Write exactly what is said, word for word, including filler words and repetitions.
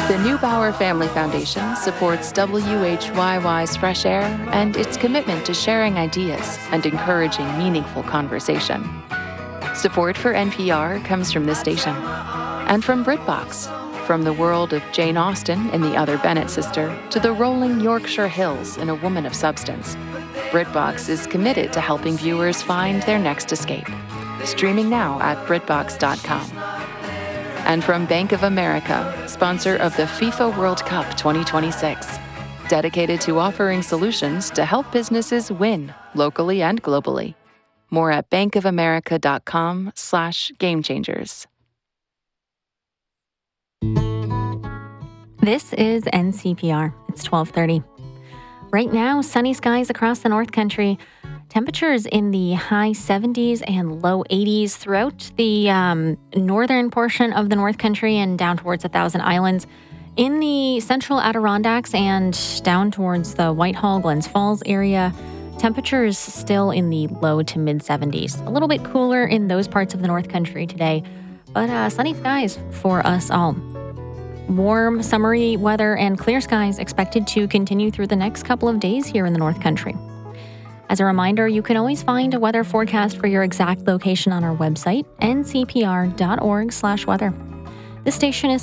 The Neubauer Family Foundation supports W H Y Y's Fresh Air and its commitment to sharing ideas and encouraging meaningful conversation. Support for N P R comes from this station and from BritBox, from the world of Jane Austen in The Other Bennet Sister to the rolling Yorkshire Hills in A Woman of Substance. BritBox is committed to helping viewers find their next escape. Streaming now at BritBox dot com. And from Bank of America, sponsor of the FIFA World Cup twenty twenty-six, dedicated to offering solutions to help businesses win locally and globally. More at bankofamerica.com slash game changers. This is N C P R. It's twelve thirty. Right now, sunny skies across the North Country. Temperatures in the high seventies and low eighties throughout the um, northern portion of the North Country and down towards the Thousand Islands. In the central Adirondacks and down towards the Whitehall, Glens Falls area, temperatures still in the low to mid seventies. A little bit cooler in those parts of the North Country today, but uh, sunny skies for us all. Warm, summery weather and clear skies expected to continue through the next couple of days here in the North Country. As a reminder, you can always find a weather forecast for your exact location on our website, n c p r dot org slash weather. This station is